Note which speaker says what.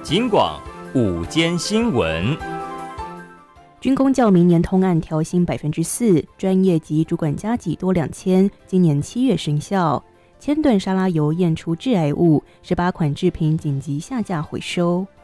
Speaker 1: 警广午间新闻。
Speaker 2: 军公教明年通案调薪4%，专业级主管加给多2000，今年7月生效。千吨沙拉油验出致癌物，18款制品紧急下架回收。